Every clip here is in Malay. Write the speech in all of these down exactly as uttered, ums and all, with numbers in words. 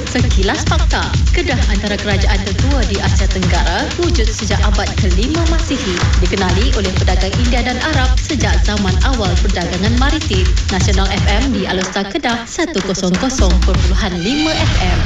Sekilas Fakta. Kedah antara kerajaan tertua di Asia Tenggara, wujud sejak abad kelima Masihi. Dikenali oleh pedagang India dan Arab sejak zaman awal perdagangan maritim. Nasional F M di Alustar Kedah seratus perpuluhan lima F M.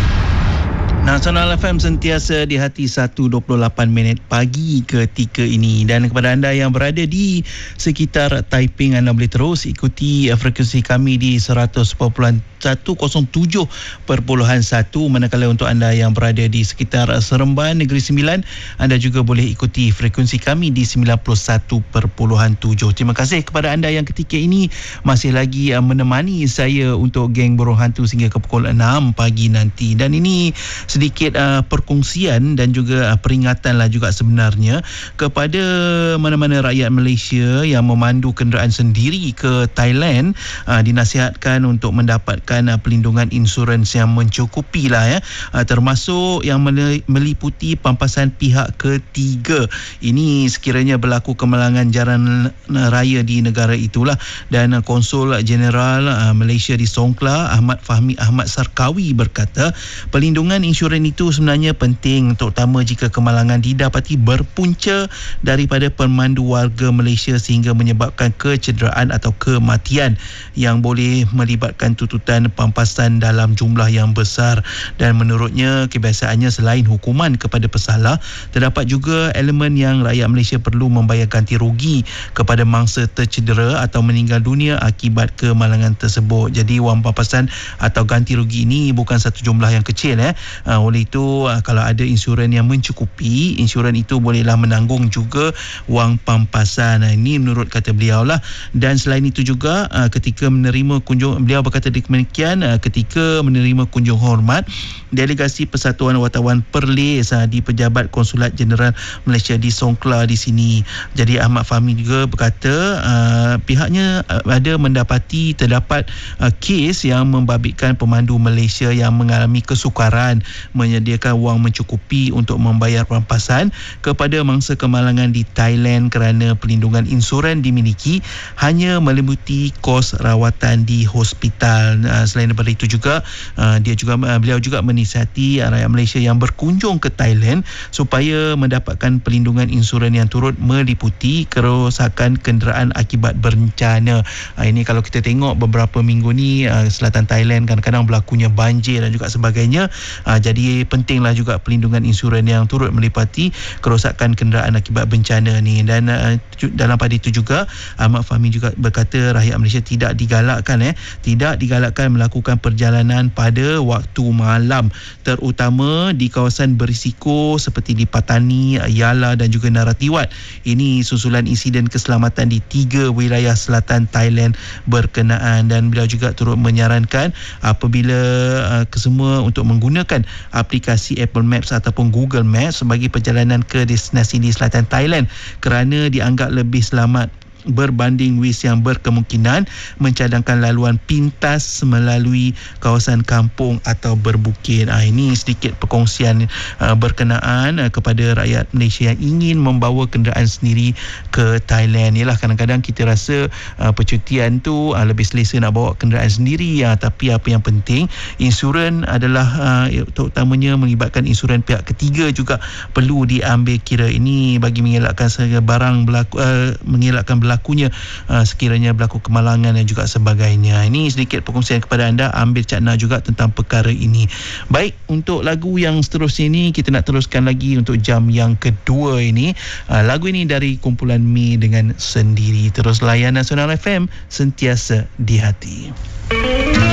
Nasional F M sentiasa di hati satu dua puluh lapan minit pagi ketika ini. Dan kepada anda yang berada di sekitar Taiping, anda boleh terus ikuti frekuensi kami di seratus perpuluhan seratus tujuh perpuluhan satu. Manakala untuk anda yang berada di sekitar Seremban, Negeri Sembilan, anda juga boleh ikuti frekuensi kami di sembilan puluh satu perpuluhan tujuh. Terima kasih kepada anda yang ketika ini masih lagi menemani saya untuk geng Burung Hantu sehingga ke pukul enam pagi nanti. Dan ini sedikit uh, perkongsian dan juga uh, peringatan lah juga sebenarnya kepada mana-mana rakyat Malaysia yang memandu kenderaan sendiri ke Thailand, uh, dinasihatkan untuk mendapatkan uh, pelindungan insurans yang mencukupi lah ya, uh, termasuk yang meliputi pampasan pihak ketiga. Ini sekiranya berlaku kemalangan jalan raya di negara itulah. Dan uh, Konsul Jeneral uh, Malaysia di Songkla, Ahmad Fahmi Ahmad Sarkawi berkata, pelindungan insurans itu sebenarnya penting, terutama jika kemalangan didapati berpunca daripada pemandu warga Malaysia sehingga menyebabkan kecederaan atau kematian yang boleh melibatkan tuntutan pampasan dalam jumlah yang besar. Dan menurutnya, kebiasaannya selain hukuman kepada pesalah, terdapat juga elemen yang rakyat Malaysia perlu membayar ganti rugi kepada mangsa tercedera atau meninggal dunia akibat kemalangan tersebut. Jadi wang pampasan atau ganti rugi ini bukan satu jumlah yang kecil eh. Uh, oleh itu, uh, kalau ada insurans yang mencukupi, insurans itu bolehlah menanggung juga wang pampasan. Uh, ini menurut kata beliau lah. Dan selain itu juga, uh, ketika menerima kunjung, beliau berkata demikian, uh, ketika menerima kunjung hormat delegasi Persatuan Wartawan Perlis uh, di Pejabat Konsulat Jeneral Malaysia di Songkla di sini. Jadi Ahmad Fahmi juga berkata uh, pihaknya uh, ada mendapati terdapat uh, kes yang membabitkan pemandu Malaysia yang mengalami kesukaran menyediakan wang mencukupi untuk membayar pampasan kepada mangsa kemalangan di Thailand kerana pelindungan insurans dimiliki hanya meliputi kos rawatan di hospital. Uh, selain daripada itu juga, uh, dia juga uh, beliau juga menasihati uh, rakyat Malaysia yang berkunjung ke Thailand supaya mendapatkan pelindungan insurans yang turut meliputi kerosakan kenderaan akibat bencana. Uh, ini kalau kita tengok beberapa minggu ni, uh, selatan Thailand kadang-kadang berlakunya banjir dan juga sebagainya. Uh, jadi pentinglah juga pelindungan insurans yang turut meliputi kerosakan kenderaan akibat bencana ni. Dan uh, dalam pada itu juga, Ahmad Fahmi juga berkata rakyat Malaysia tidak digalakkan eh tidak digalakkan melakukan perjalanan pada waktu malam, terutama di kawasan berisiko seperti di Patani, Yala dan juga Naratiwat. Ini susulan insiden keselamatan di tiga wilayah selatan Thailand berkenaan. Dan beliau juga turut menyarankan apabila uh, kesemua untuk menggunakan aplikasi Apple Maps ataupun Google Maps bagi perjalanan ke destinasi di selatan Thailand kerana dianggap lebih selamat berbanding wis yang berkemungkinan mencadangkan laluan pintas melalui kawasan kampung atau berbukit. Ha, ini sedikit perkongsian uh, berkenaan uh, kepada rakyat Malaysia yang ingin membawa kenderaan sendiri ke Thailand. Yalah, kadang-kadang kita rasa uh, percutian tu uh, lebih selesa nak bawa kenderaan sendiri, uh, tapi apa yang penting, insurans adalah uh, terutamanya melibatkan insurans pihak ketiga juga perlu diambil kira. Ini bagi mengelakkan segala barang berlaku, uh, mengelakkan berlaku berlakunya uh, sekiranya berlaku kemalangan dan juga sebagainya. Ini sedikit perkongsian kepada anda, ambil cakna juga tentang perkara ini. Baik, untuk lagu yang seterusnya ini kita nak teruskan lagi untuk jam yang kedua ini. Uh, lagu ini dari kumpulan Mi dengan Sendiri. Terus layan Nasional F M, sentiasa di hati.